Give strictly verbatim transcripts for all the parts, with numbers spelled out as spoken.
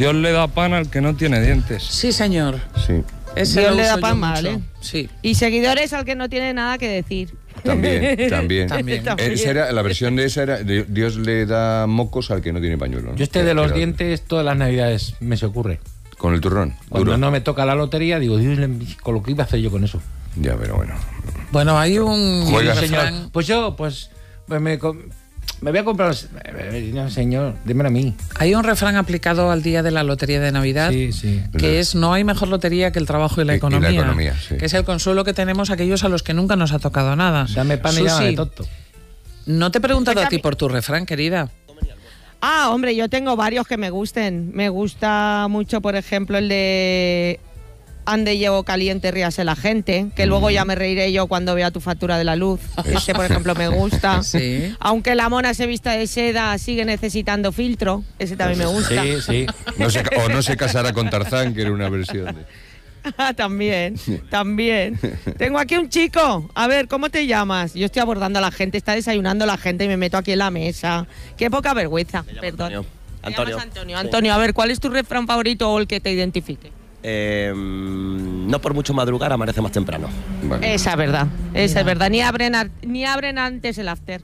Dios le da pan al que no tiene dientes. Sí, señor. Sí. Ese Dios lo le da uso pan yo mal, mucho. ¿eh? Sí. Y seguidores al que no tiene nada que decir. También, también. También. Esa era, la versión de esa era, de Dios le da mocos al que no tiene pañuelo, ¿no? Yo este de los Era- dientes todas las navidades me se ocurre. Con el turrón, Cuando duro. no me toca la lotería, digo, Dios, con lo que iba a hacer yo con eso. Ya, pero bueno. Bueno, hay un Juegas- refrán. Señor, pues yo, pues, pues me, com- me voy a comprar... No, señor, dímelo a mí. Hay un refrán aplicado al día de la lotería de Navidad, Sí, sí. que es: no hay mejor lotería que el trabajo y la Y- y la economía. economía, sí. Que es el consuelo que tenemos aquellos a los que nunca nos ha tocado nada. Dame pan y Susi, de tonto. no te he preguntado Pues a a ti mí- por tu refrán, querida. Ah, hombre, yo tengo varios que me gusten. Me gusta mucho, por ejemplo, el de ande llevo caliente, ríase la gente, que luego ya me reiré yo cuando vea tu factura de la luz. Ese, por ejemplo, me gusta. Sí. Aunque la mona se vista de seda, sigue necesitando filtro. Ese también me gusta. Sí, sí. No se, o no se casará con Tarzán, que era una versión de... Ah, también, también. Tengo aquí un chico. A ver, ¿cómo te llamas? Yo estoy abordando a la gente, está desayunando la gente y me meto aquí en la mesa. Qué poca vergüenza. Perdón. Antonio. Te Antonio. llamas Antonio. Antonio, a ver, ¿cuál es tu refrán favorito o el que te identifique? Eh, no por mucho madrugar, amanece más temprano. Vale. Esa es verdad, esa es verdad. Ni abren, ar- ni abren antes el after.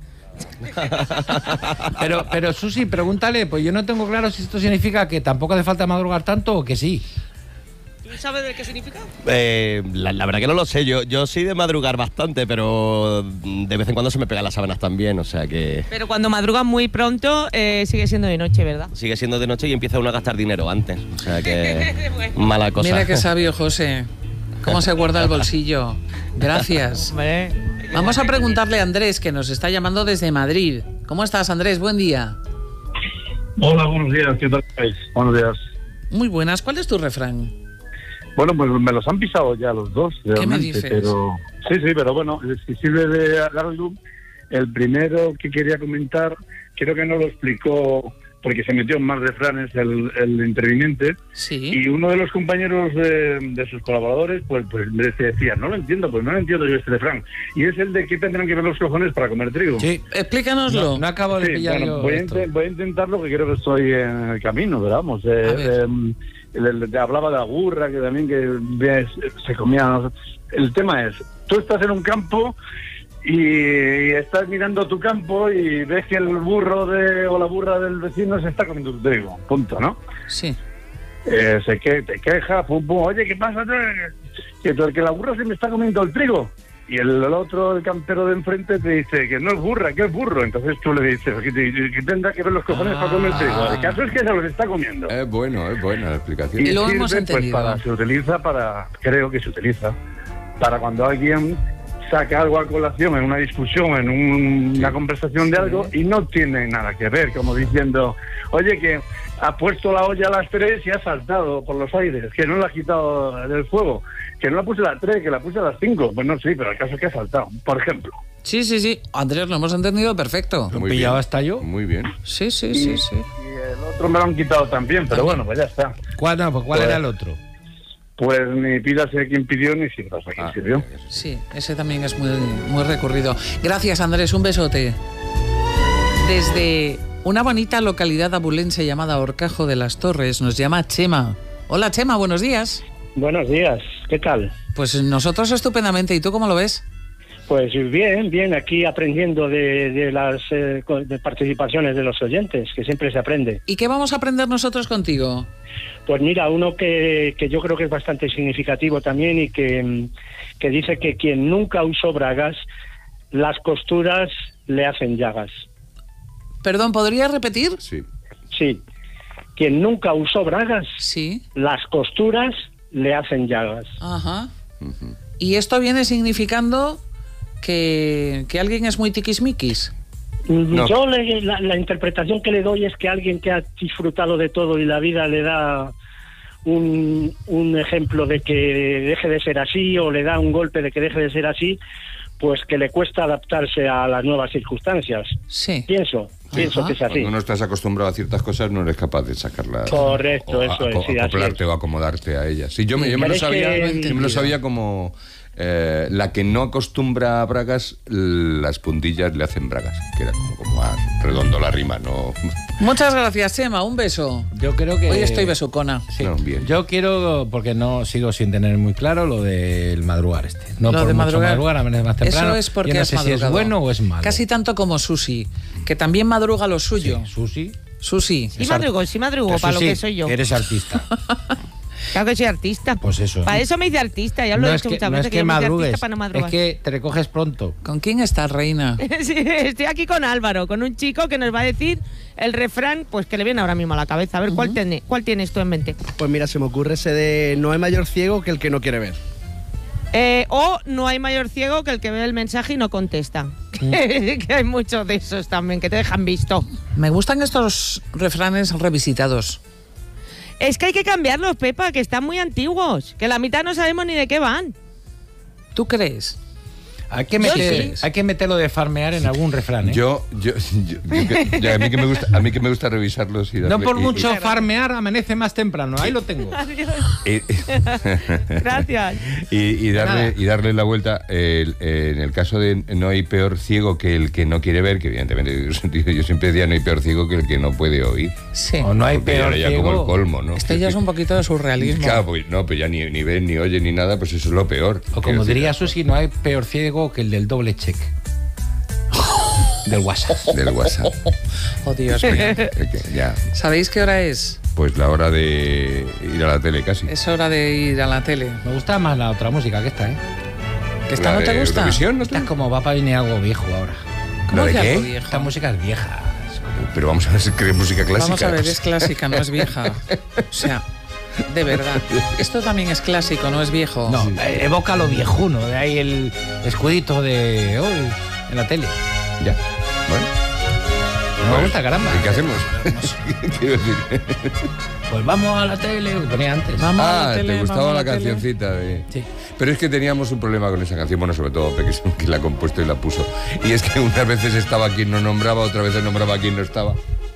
Pero, pero Susi, pregúntale, pues yo no tengo claro si esto significa que tampoco hace falta madrugar tanto o que sí. ¿Tú sabes de qué significa? Eh, la, la verdad que no lo sé. Yo, yo soy de madrugar bastante, pero de vez en cuando se me pegan las sábanas también. O sea que Pero cuando madrugan muy pronto, eh, sigue siendo de noche, ¿verdad? sigue siendo de noche y empieza uno a gastar dinero antes. O sea que mala cosa. Mira qué sabio, José. ¿Cómo se guarda el bolsillo? Gracias. Hombre. Vamos a preguntarle a Andrés, que nos está llamando desde Madrid. ¿Cómo estás, Andrés? Buen día. Hola, buenos días, ¿qué tal estáis? Buenos días. Muy buenas. ¿Cuál es tu refrán? Bueno, pues me los han pisado ya los dos, realmente, dices? pero sí, sí, pero bueno, si sirve de algo, el primero que quería comentar, creo que no lo explicó porque se metió en más refranes el, el interviniente, Sí. y uno de los compañeros de, de sus colaboradores, pues, pues le decía, no lo entiendo, pues no lo entiendo yo este refrán, y es el de que tendrán que ver los cojones para comer trigo. Sí. Explícanos-lo. No, no acabo de Sí, pillar bueno, yo voy, a esto. inte- voy a intentarlo, que creo que estoy en el camino, pero vamos. Eh, A ver. eh, le- le hablaba de la burra, que también que ves, se comía. ¿no? El tema es, tú estás en un campo y estás mirando tu campo y ves que el burro de, o la burra del vecino se está comiendo tu trigo, punto, ¿no? Sí. Eh, se que, te queja, pum, pum, oye, ¿qué pasa? Que, que la burra se me está comiendo el trigo. Y el, el otro, el campero de enfrente, te dice que no es burra, que es burro. Entonces tú le dices que, te- que tendrá que ver los cojones para comer trigo. El caso es que se los está comiendo. Es bueno, es buena la explicación. Y lo sirve, hemos pues, entendido. para, se utiliza para, creo que se utiliza, para cuando alguien saca algo a colación en una discusión, en un- una conversación de algo y no tiene nada que ver, como diciendo, oye, que ha puesto la olla a las tres y ha saltado por los aires, que no la ha quitado del fuego, que no la puse a las tres, que la puse a las cinco. Pues no, sí, pero el caso es que ha saltado, por ejemplo. Sí, sí, sí. Andrés, lo hemos entendido perfecto. ¿Lo Muy pillado bien, hasta yo? Muy bien. Sí, sí, Y, sí, sí. y el otro me lo han quitado también, pero bueno, pues ya está. ¿Cuál, no, pues, ¿cuál Pues- era el otro? Pues ni pídase a quien pidió ni sirvas a quien Ah, sirvió. Sí, ese también es muy, muy recurrido. Gracias, Andrés. Un besote. Desde una bonita localidad abulense llamada Horcajo de las Torres nos llama Chema. Hola, Chema, buenos días. Buenos días, ¿qué tal? Pues nosotros estupendamente. ¿Y tú cómo lo ves? Pues bien, bien, aquí aprendiendo de, de las eh, co- de participaciones de los oyentes, que siempre se aprende. ¿Y qué vamos a aprender nosotros contigo? Pues mira, uno que, que yo creo que es bastante significativo también y que, mm, que dice que quien nunca usó bragas, las costuras le hacen llagas. Perdón, ¿podrías repetir? Sí. Sí, quien nunca usó bragas, Sí. las costuras le hacen llagas. Ajá. Ujú. ¿Y esto viene significando que, que alguien es muy tiquismiquis? No. Yo le- la, la interpretación que le doy es que alguien que ha disfrutado de todo y la vida le da un, un ejemplo de que deje de ser así o le da un golpe de que deje de ser así, pues que le cuesta adaptarse a las nuevas circunstancias. Sí. Pienso, pienso Ajá. que es así. Cuando no estás acostumbrado a ciertas cosas, no eres capaz de sacarlas. Correcto, o eso a- es, sí, así acoplarte es. o acomodarte a ellas. Sí, yo me, yo me Pero lo es sabía, que- yo me lo sabía como Eh, la que no acostumbra a bragas, las puntillas le hacen bragas. Queda como, como más redondo la rima, ¿no? Muchas gracias, Chema. Un beso. Yo creo que... Hoy estoy besucona. Sí. No, bien. Yo quiero, porque no sigo sin tener muy claro lo del madrugar este. No Lo por de mucho madrugar. madrugar, a menos más temprano. Eso es porque Yo no has sé si madrugado. es bueno o es malo. Casi tanto como Susi, que también madruga lo suyo. Sí, Susi. Susi. Sí madrugo, sí madrugo, para lo Susi, que soy yo. Eres artista. Claro que soy artista. Pues eso. Para eso me hice artista, ya lo no he es dicho que, muchas no veces. es que yo me hice madrugues, artista para no madrugar. es que te recoges pronto. ¿Con quién estás, reina? Sí, estoy aquí con Álvaro, con un chico que nos va a decir el refrán, pues que le viene ahora mismo a la cabeza. A ver, ¿cuál, tiene, ¿cuál tienes tú en mente? Pues mira, se me ocurre ese de no hay mayor ciego que el que no quiere ver. Eh, o no hay mayor ciego que el que ve el mensaje y no contesta. Que hay muchos de esos también, que te dejan visto. Me gustan estos refranes revisitados. Es que hay que cambiarlos, Pepa, que están muy antiguos. Que la mitad no sabemos ni de qué van. ¿Tú crees? Hay que, Yo meter, sí. hay que meterlo de farmear en algún refrán, ¿eh? Yo, yo, yo, yo que- ya, a mí que me gusta, a mí que me gusta revisarlos y darle, no por y- mucho y- farmear amanece más temprano. Ahí lo tengo. y- Gracias. y, y darle Nada. y darle la vuelta. El- eh, en el caso de no hay peor ciego que el que no quiere ver, que evidentemente yo, yo siempre decía no hay peor ciego que el que no puede oír. Sí. O no hay Porque peor ahora ya como ciego. el colmo, ¿no? Esto ya es un poquito de surrealismo. Claro, pues no, pues ya ni, ni ven, ni oye, ni nada, pues eso es lo peor. O Quiero como decir, diría Susi, no hay peor ciego que el del doble check. Del WhatsApp. del WhatsApp. Oh, Dios mío. Eh, que ya, ¿Sabéis qué hora es? pues la hora de ir a la tele casi. Es hora de ir a la tele. Me gusta más la otra música que esta, ¿eh? ¿Que esta La no te de gusta? Eurovisión, ¿no te- Esta es como va para venir algo viejo ahora. ¿Cómo ¿La de que qué? algo viejo? Esta música es vieja. Es como- Pero vamos a ver si es música clásica. Vamos a ver, es clásica, no es vieja. O sea, de verdad. Esto también es clásico, no es viejo. No, eh, evoca lo viejuno. De ahí el escudito de hoy en la tele. Ya. Bueno. No me Bueno, gusta, caramba. ¿y qué hacemos? Quiero decir. Pues vamos a la tele, lo que ponía antes. Vamos a la Ah, tele, te gustaba vamos a la tele. cancioncita de... Sí. Pero es que teníamos un problema con esa canción, bueno, sobre todo Peque, que la ha compuesto y la puso. Y es que unas veces estaba quien no nombraba, otras veces nombraba quien no estaba.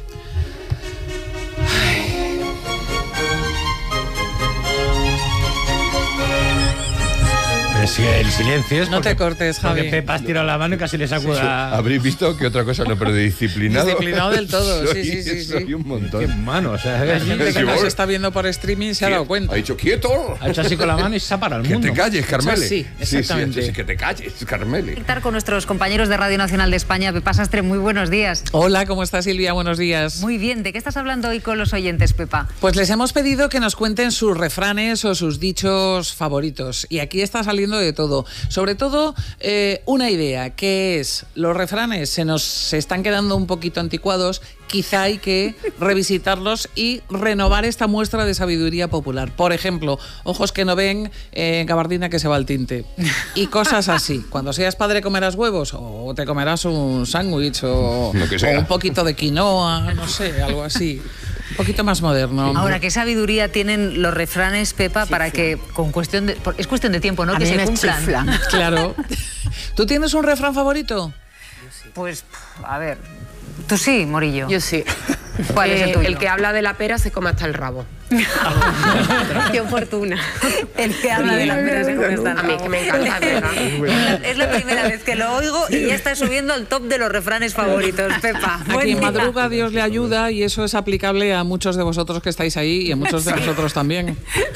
Pero si el silencio es No te porque- cortes, porque Javi. Pepa has tirado la mano y casi le sacuda. Habréis visto que otra cosa no, pero de disciplinado. Disciplinado del todo, sí, soy- sí, sí, soy sí. un montón. Qué mano, o sea, La gente que Sí, nos vos- está viendo por streaming se ha dado cuenta. Ha dicho quieto. ha hecho así con la mano y se ha parado el Que mundo. te calles, Carmele. así, exactamente. Sí, sí, sí, que te calles, Carmele. Conectar con nuestros compañeros de Radio Nacional de España. Pepa Sastre, muy buenos días. Hola, ¿cómo estás, Silvia? Buenos días. Muy bien, ¿de qué estás hablando hoy con los oyentes, Pepa? Pues les hemos pedido que nos cuenten sus refranes o sus dichos favoritos. Y aquí está saliendo de todo. Sobre todo, eh, una idea, que es, los refranes se nos se están quedando un poquito anticuados, quizá hay que revisitarlos y renovar esta muestra de sabiduría popular. Por ejemplo, ojos que no ven, eh, gabardina que se va al tinte. Y cosas así. Cuando seas padre comerás huevos o te comerás un sándwich o, Lo que sea. o un poquito de quinoa, no sé, algo así. Un poquito más moderno. Ahora, ¿qué sabiduría tienen los refranes, Pepa, para que con cuestión de... Es cuestión de tiempo, ¿no? A que mí se me cumplan. chiflan. Claro. ¿Tú tienes un refrán favorito? Pues, a ver... ¿Tú sí, Morillo? Yo sí. ¿Cuál es el Eh, tuyo? el que habla de la pera se come hasta el rabo. Qué oportuna. El que habla de la pera se come hasta el A mí rabo. que me encanta, ¿verdad? Es la primera vez que lo oigo y ya está subiendo al top de los refranes favoritos, Pepa. A Buen quien día. madruga, Dios le ayuda, y eso es aplicable a muchos de vosotros que estáis ahí y a muchos de nosotros también.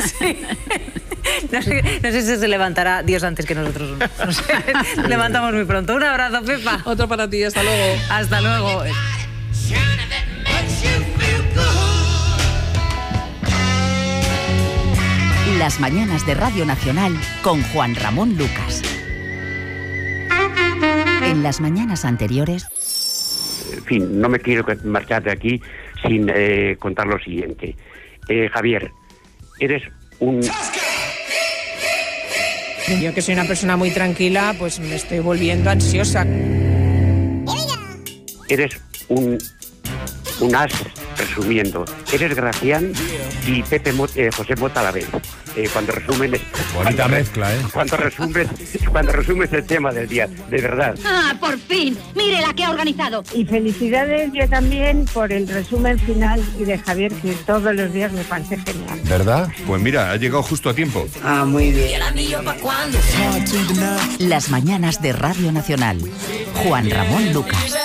No sé, no sé si se levantará Dios antes que nosotros. No sé. Nos levantamos muy pronto. Un abrazo, Pepa. Otro para ti, hasta luego. Hasta luego. Las mañanas de Radio Nacional con Juan Ramón Lucas. En las mañanas anteriores... En fin, no me quiero marchar de aquí sin eh, contar lo siguiente. Eh, Javier, eres un... Yo que soy una persona muy tranquila, pues me estoy volviendo ansiosa. Eres un... un as, resumiendo. eres Gracián y Pepe Mo- eh, José Mota a la vez. Eh, cuando resumen... Bonita cuando, mezcla, ¿eh? Cuando resumes, cuando resumes el tema del día, de verdad. ¡Ah, por fin! ¡Mire la que ha organizado! Y felicidades yo también por el resumen final y de Javier, que todos los días me parece genial. ¿Verdad? Pues mira, ha llegado justo a tiempo. Ah, muy bien. Las mañanas de Radio Nacional. Juan Ramón Lucas.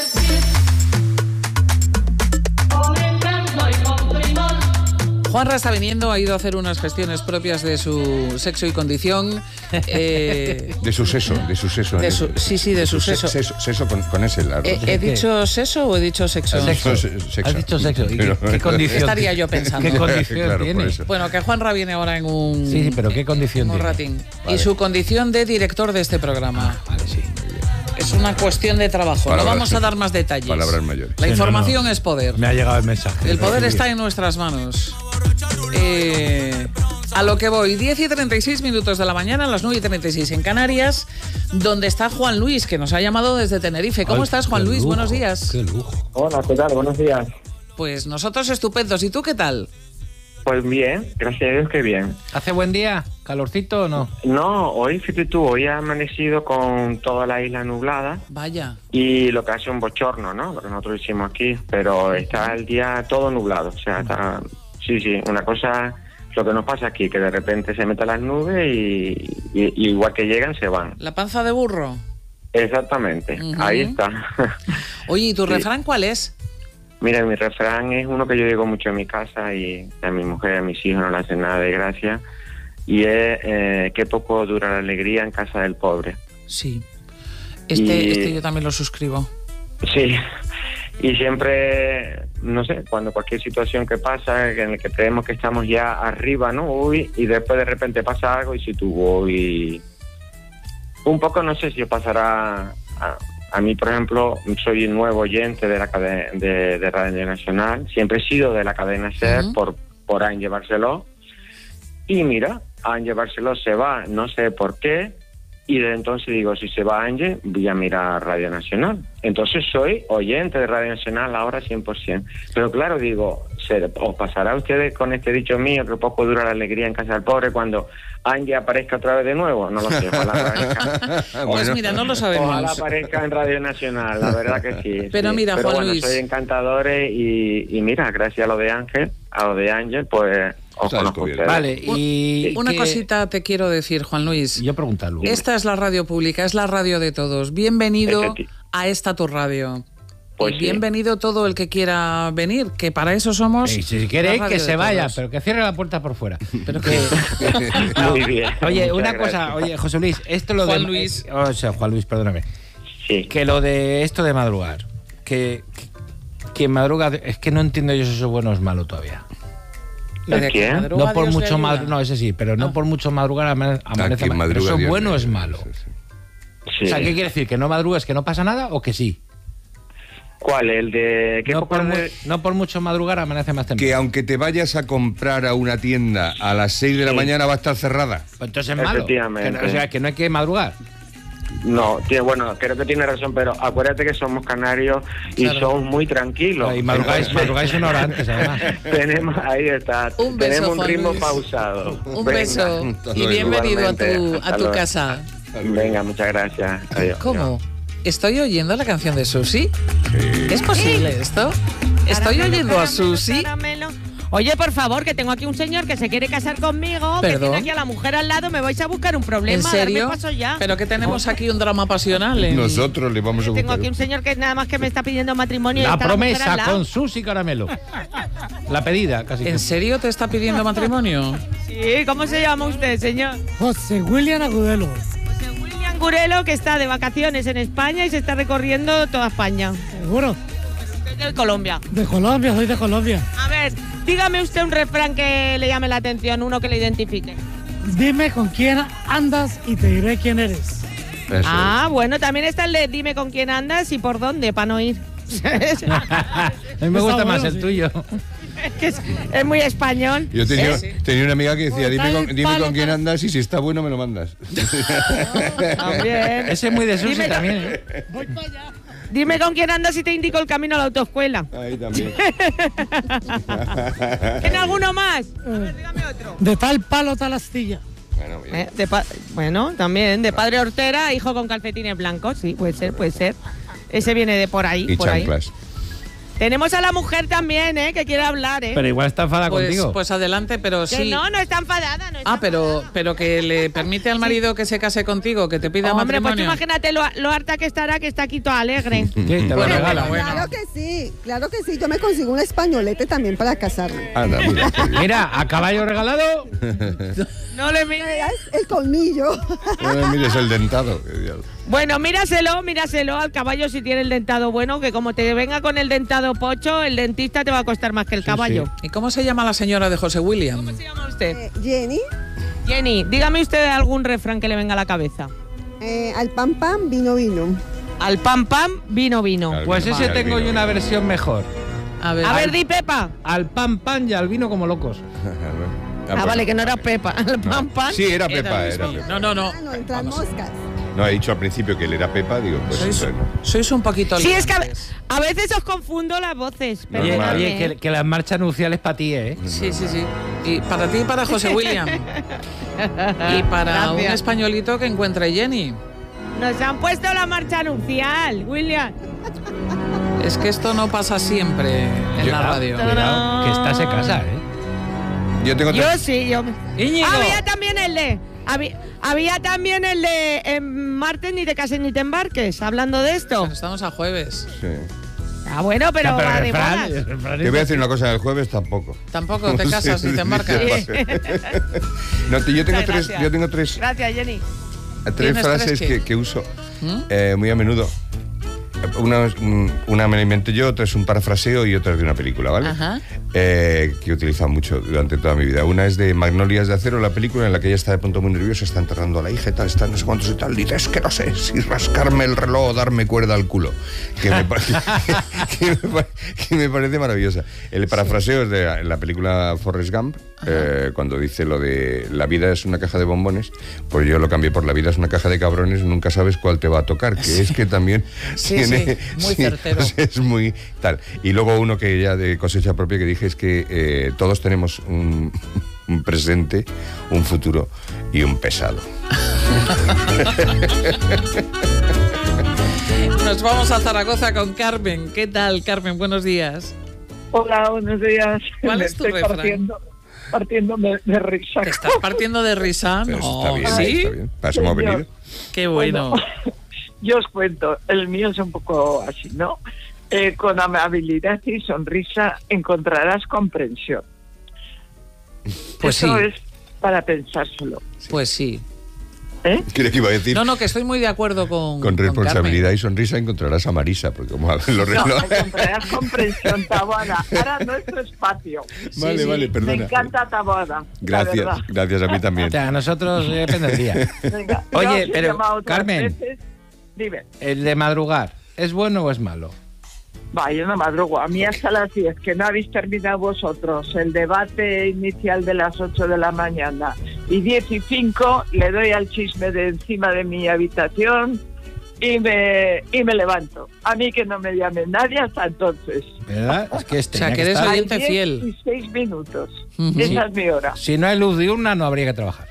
Juanra está viniendo, ha ido a hacer unas gestiones propias de su sexo y condición. Eh, De su seso, de su seso. De su- sí, sí, de su se- seso. Seso, seso con, con ese largo. ¿he, he dicho seso o he dicho sexo? Sexo. Has dicho sexo. ¿Y Pero- qué, qué condición? Estaría yo pensando. ¿Qué condición Claro, por tiene? eso. Bueno, que Juanra viene ahora en un... Sí, sí, pero ¿qué condición un tiene? ratín. Vale. Y su condición de director de este programa. Vale, sí. Es una cuestión de trabajo. Palabras- no vamos a dar más detalles. Palabras mayores. La Sí, información no, no. es poder. Me ha llegado el mensaje. El poder Sí. está en nuestras manos. Eh, a lo que voy, diez y treinta y seis minutos de la mañana, las nueve y treinta y seis en Canarias, donde está Juan Luis, que nos ha llamado desde Tenerife. ¿Cómo Ay, estás, Juan qué Luis? lujo, Buenos días. Qué lujo. Hola, ¿qué tal? Buenos días. Pues nosotros estupendos. ¿Y tú qué tal? Pues bien, gracias a Dios que bien. ¿Hace buen día? ¿Calorcito o no? No, hoy, fíjate tú, hoy ha amanecido con toda la isla nublada Vaya. y lo que hace un bochorno, ¿no? Lo que nosotros hicimos aquí, pero está el día todo nublado, o sea, está, sí, sí, una cosa, lo que nos pasa aquí, que de repente se meten las nubes y, y- y igual que llegan, se van. ¿La panza de burro? Exactamente, Ujú. ahí está. Oye, ¿y tu Sí. refrán cuál es? Mira, mi refrán es uno que yo digo mucho en mi casa y a mi mujer, a mis hijos no le hacen nada de gracia, y es eh, qué poco dura la alegría en casa del pobre. Sí. Este, Y- este yo también lo suscribo. Sí, y siempre, no sé, cuando cualquier situación que pasa, en la que creemos que estamos ya arriba, ¿no? Uy, y después de repente pasa algo y si tú voy... Un poco, no sé si os pasará... A, a mí, por ejemplo, soy un nuevo oyente de la cadena de, de Radio Nacional, siempre he sido de la cadena SER Ujú. por, por Ángel Barceló, y mira, Ángel Barceló se va, no sé por qué, y desde entonces digo, si se va Ángel, voy a mirar Radio Nacional. Entonces soy oyente de Radio Nacional ahora cien por ciento. Pero claro, digo, ¿se, ¿os pasará a ustedes con este dicho mío que poco dura la alegría en casa del pobre cuando Ángel aparezca otra vez de nuevo? No lo sé, ojalá aparezca. Pues mira, no lo sabemos. Ojalá aparezca en Radio Nacional, la verdad que sí. Pero sí. mira, Pero Juan bueno, Luis. soy encantadores y, y mira, gracias a lo de Ángel, a lo de Ángel, pues os Está conozco a descubierto. ustedes. Vale, y... Una ¿qué- cosita te quiero decir, Juan Luis. Yo preguntarlo. Esta es la radio pública, es la radio de todos. Bienvenido Efecti- a esta tu radio. Pues Y sí. bienvenido todo el que quiera venir, que para eso somos. Ey, si la queréis radio que de se vaya, todos. pero que cierre la puerta por fuera. Pero que Muy bien. Oye, Muchas una gracias. cosa, oye, José Luis, esto lo Juan de... Luis. eh, o sea, Juan Luis, perdóname. Sí. Que lo de esto de madrugar, que, que quien madruga, es que no entiendo yo si eso es bueno o es malo todavía. lo de ¿El que qué? madruga, No por Dios le mucho ayuda. madrugar, no, ese sí, pero no Ah. por mucho madrugar amane- amanece Aquí mal. madruga Pero eso es Dios bueno o le- es malo. sí, sí. Sí. O sea, ¿qué quiere decir? ¿Que no madrugas, que no pasa nada o que sí? ¿Cuál? ¿El de qué No por, mu- de- no por mucho madrugar amanece más temprano. Que aunque te vayas a comprar a una tienda a las seis de la Sí. mañana va a estar cerrada. Pues entonces es malo. Efectivamente. Que no- o sea, que no hay que madrugar. No, tiene, bueno, creo que tiene razón, pero acuérdate que somos canarios y Claro. somos muy tranquilos. Y madrugáis, Entonces, madrugáis una hora antes, además. tenemos, ahí está. Un beso, tenemos un Juan ritmo Luis. pausado. Un Venga. beso hasta y luego. bienvenido a tu, Igualmente, a hasta tu luego. casa. Venga, muchas gracias. Adiós. ¿Cómo? ¿Estoy oyendo la canción de Susi? ¿Es posible esto? ¿Estoy Caramelo, oyendo a caramelo, Susi? caramelo. Oye, por favor, que tengo aquí un señor que se quiere casar conmigo, que Perdón. tiene aquí a la mujer al lado, me vais a buscar un problema. ¿En serio? Darme paso ya. Pero que tenemos aquí un drama pasional. en- Nosotros le vamos a Tengo buscar. aquí un señor que nada más que me está pidiendo matrimonio. y La está mujer al promesa lado. con Susi Caramelo. La pedida, casi. ¿En serio te está pidiendo matrimonio? Sí, ¿cómo se llama usted, señor? José William Agudelo. William Gurelo, que está de vacaciones en España y se está recorriendo toda España. Seguro. De Colombia. De Colombia, soy de Colombia. A ver, dígame usted un refrán que le llame la atención, uno que le identifique. Dime con quién andas y te diré quién eres. Eso Ah, bueno, también está el de dime con quién andas y por dónde, para no ir. A mí me gusta Está más bueno, el sí. tuyo. Es que es, es muy español. Yo tenía, ¿Eh? tenía una amiga que decía, Pues dime dale con, el dime palo con quién para- andas y si está bueno me lo mandas. También. Ese es muy de Susi Dime- también. ¿eh? Voy para allá. Dime con quién andas y te indico el camino a la autoescuela. Ahí también. ¿Tiene alguno más? A ver, dígame otro. De tal palo, tal astilla. Bueno, bien. Eh, de pa- bueno, también, de padre hortera, hijo con calcetines blancos, sí, puede ser, puede ser. Ese viene de por ahí, Y por ahí. chanclas. Tenemos a la mujer también, ¿eh? Que quiere hablar, ¿eh? Pero igual está enfadada Pues, contigo. pues adelante, pero Que sí. no, no está enfadada, no está Ah, pero, pero que le permite al marido que se case contigo, que te pida Hombre, pues tú matrimonio. imagínate lo, lo harta que estará, que está aquí toda alegre. Sí, te lo Bueno, regala. bueno, Claro que sí, claro que sí. Yo me consigo un españolete también para casarme. Anda, mira. qué bien. Mira, a caballo regalado. No le mires. El colmillo. No me mires el dentado. qué diablo. Bueno, míraselo, míraselo al caballo si tiene el dentado bueno, que como te venga con el dentado pocho, el dentista te va a costar más que el caballo. ¿Y cómo se llama la señora de José William? ¿Cómo se llama usted? Eh, Jenny, Jenny, dígame usted algún refrán que le venga a la cabeza. eh, al pan pan, vino vino. Al pam pam, vino vino. Al Pues vino, ese al tengo vino, yo una vino. versión mejor. A ver, A ver, di Pepa. Al pan pan y al vino como locos. Ah, vale, que no era Pepa. Al pam pam. Sí, era Era Pepa, el era mismo. Pepa. No, no, no. Ah, no, entran moscas. No, he dicho al principio que él era Pepa, digo, pues Sois, entonces no. sois un poquito Sí, es que a, liantes. a veces os confundo las voces. Normal. Oye, perdonadme, oye, ¿eh? que, que las marchas nupciales para ti, ¿eh? Sí, sí, sí. Y para ti y para José William. Y para un Gracias. españolito que encuentre Jenny. Nos han puesto la marcha nupcial, William. Es que esto no pasa siempre en Yo- la radio. Cuidado, que esta se casa, ¿eh? Yo tengo Yo tres. sí, yo. Íñigo. Había también el de. Había, había también el de en martes ni te cases ni te embarques, hablando de esto. Pero estamos a jueves. Sí. Ah, bueno, pero, Ya, pero va el de refrán- bodas. el refrán Te es- voy a decir una cosa, el jueves tampoco. Tampoco te casas ni te embarcas. No, te- yo tengo Muchas tres, gracias. yo tengo tres, Gracias, Jenny. tres ¿Tienes frases tres qué? que, que uso ¿Mm? eh, muy a menudo. Una, mm, una me la inventé yo, otra es un parafraseo y otra es de una película, ¿vale? Ajá. Eh, que he utilizado mucho durante toda mi vida. Una es de Magnolias de Acero, la película en la que ella está de pronto muy nerviosa, está enterrando a la hija y tal, está no sé cuántos y tal, dice, es que no sé si rascarme el reloj o darme cuerda al culo. Que me, pare- que me pare- que me parece maravillosa. El parafraseo es de la, en la película Forrest Gump, eh, cuando dice lo de la vida es una caja de bombones, pues yo lo cambié por la vida es una caja de cabrones, nunca sabes cuál te va a tocar, que es que también Sí, tiene... sí, muy sí, certero. o sea, es muy tal. Y luego uno que ya de cosecha propia que dije es que eh, todos tenemos un, un presente, un futuro y un pesado. Nos vamos a Zaragoza con Carmen. ¿Qué tal, Carmen? Buenos días. Hola, buenos días. ¿Cuál Me es tu estoy refrán? partiendo, partiéndome de risa. ¿Te estás partiendo de risa? Pero No, está bien, ¿sí? está bien. Para eso hemos Señor. venido. Qué bueno. Yo os cuento, el mío es un poco así, ¿no? Eh, con amabilidad y sonrisa encontrarás comprensión. Pues Eso sí. es para pensárselo. Pues sí. ¿Eh? Creo que iba a decir, No, no, que estoy muy de acuerdo con con con responsabilidad Carmen. y sonrisa encontrarás a Marisa, porque como hablan los No, relojes... encontrarás comprensión, Taboada. Ahora nuestro espacio. Vale, sí. vale, Me perdona. encanta Taboada. la Gracias, verdad. gracias a mí O también. sea, a nosotros eh, depende del día. Venga, Oye, yo os he pero, llamado otras Carmen. veces. Dime. El de madrugar, ¿es bueno o es malo? Va, yo no madrugo. A mí hasta las diez, que no habéis terminado vosotros el debate inicial de las ocho de la mañana. Y diez y cinco le doy al chisme de encima de mi habitación y me, y me levanto. A mí que no me llame nadie hasta entonces. ¿Verdad? Es que este O sea, tenía que eres estar- oyente diez fiel. y seis minutos. Ujú. Esa es mi hora. Si no hay luz diurna, no habría que trabajar.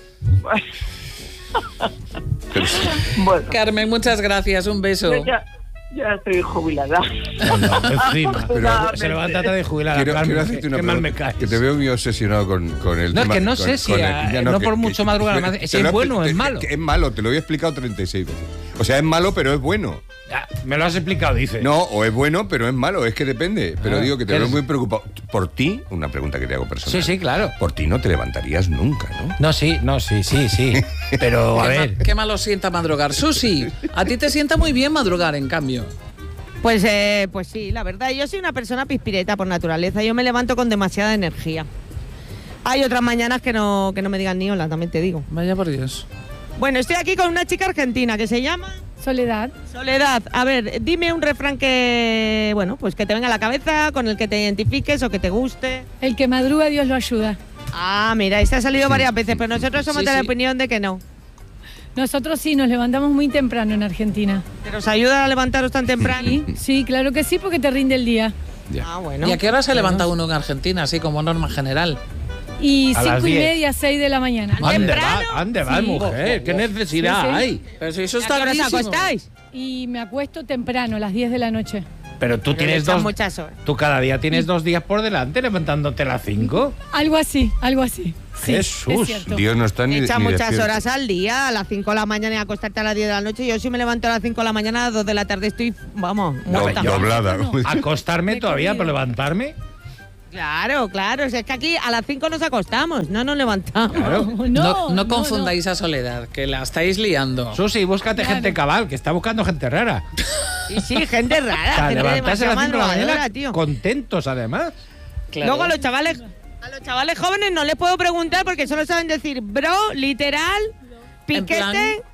Pero sí. Bueno, Carmen, muchas gracias. Un beso. yo ya, ya estoy jubilada. No, no, encima. Pero- Se levanta de jubilar. Quiero, Carmen, quiero que- hacerte una qué mal me pregunta, caes. que te veo muy obsesionado con, con el No, es tema. que no con- sé si con el- a- ya no que- por que- mucho madrugar, que- además, te si es lo he- bueno o es que- malo. que es malo, te lo he explicado treinta y seis veces. O sea, es malo, pero es bueno. Ah, me lo has explicado, dice. No, o es bueno, pero es malo, es que depende. Pero Ah, digo que te eres- veo muy preocupado. Por ti, una pregunta que te hago personal. Sí, sí, claro. Por ti no te levantarías nunca, ¿no? No, sí, no, sí, sí, sí. Pero, a Qué, ver. ma- qué malo sienta madrugar. Susi, a ti te sienta muy bien madrugar, en cambio. Pues, eh, pues sí, la verdad, yo soy una persona pispireta por naturaleza. Yo me levanto con demasiada energía. Hay otras mañanas que no, que no me digan ni hola, también te digo. Vaya por Dios. Bueno, estoy aquí con una chica argentina que se llama Soledad. Soledad. A ver, dime un refrán que, bueno, pues que te venga a la cabeza, con el que te identifiques o que te guste. El que madruga, Dios lo ayuda. Ah, mira, este ha salido varias veces, pero nosotros somos Sí, de la sí. opinión de que no. Nosotros sí, nos levantamos muy temprano en Argentina. ¿Pero os ayuda a levantaros tan temprano? Sí, sí, claro que sí, porque te rinde el día. Ah, bueno. ¿Y a qué hora se levanta uno en Argentina, así como norma general? Y A las cinco y diez. media, seis de la mañana. ¿Dónde va, ¿Dónde va Sí. mujer? ¿Qué necesidad Sí, sí. hay? Pero si eso ¿A está qué hora os clarísimo. acostáis? Y me acuesto temprano, a las diez de la noche. Pero tú Pero tienes le echan dos. muchas horas. Tú cada día tienes dos días por delante levantándote a las cinco. Algo así, algo así. Sí, Jesús. es cierto. Dios no está ni, Echa ni muchas despierto. horas al día, a las cinco de la mañana y acostarte a las diez de la noche. Yo si me levanto a las cinco de la mañana, a las dos de la tarde estoy, vamos, Do- muerta. doblada. Acostarme todavía, pero levantarme. Claro, claro, si es que aquí a las cinco nos acostamos, no nos levantamos. Claro. No, No, no no, confundáis a Soledad, que la estáis liando. Susi, búscate Claro. gente cabal, que está buscando gente rara. Sí, sí, gente rara, O sea, gente levantarse a demasiado las cinco de la madrugadora, mañana tío. contentos, además. Claro. Luego a los chavales, a los chavales jóvenes no les puedo preguntar porque solo saben decir bro, literal, En plan- piquete.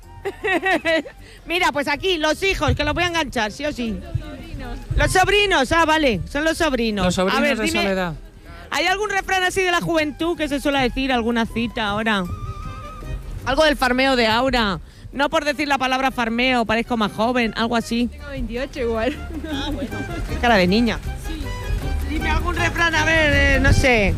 Mira, pues aquí, los hijos, que los voy a enganchar, sí o sí. Los sobrinos, ah, vale, son los sobrinos. Los sobrinos a ver, de dime, Soledad. ¿hay algún refrán así de la juventud que se suele decir, alguna cita ahora? Algo del farmeo de Aura. No por decir la palabra farmeo, parezco más joven, algo así. Tengo veintiocho igual. Ah, bueno, qué cara de niña. Dime algún refrán, a ver, eh, no sé.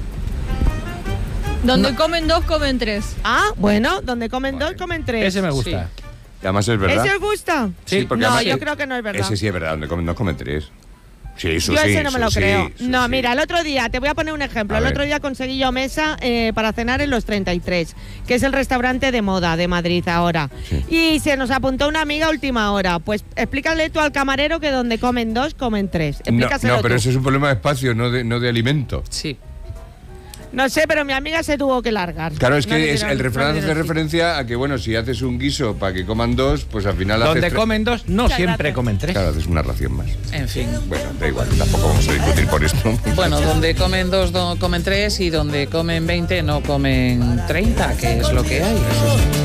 Donde comen dos, comen tres. Ah, bueno, donde comen dos, comen tres. Ese me gusta. Y además es verdad. ¿Ese os gusta? Sí, porque no, además yo es- creo que no es verdad. Ese sí es verdad, donde comen dos, comen tres. Sí, eso Yo sí. ese no me lo eso creo. sí, eso no, sí. mira, el otro día, te voy a poner un ejemplo. A el ver. otro día conseguí yo mesa eh, para cenar en Los treinta y tres, que es el restaurante de moda de Madrid ahora. Y se nos apuntó una amiga a última hora. Pues explícale tú al camarero que donde comen dos, comen tres. No, Explícaselo no, pero tú. ese es un problema de espacio, no de, no de alimento. Sí. No sé, pero mi amiga se tuvo que largar. Claro, es No que le es- dieron- el no refrán le hace dieron referencia a que, bueno, si haces un guiso para que coman dos, pues al final Donde haces... tre- comen dos, no Muchas siempre gracias. comen tres. Claro, haces una ración más. En fin. Bueno, da igual, tampoco vamos a discutir por esto. Bueno, donde comen dos, do- comen tres y donde comen veinte no comen treinta, que es lo que hay.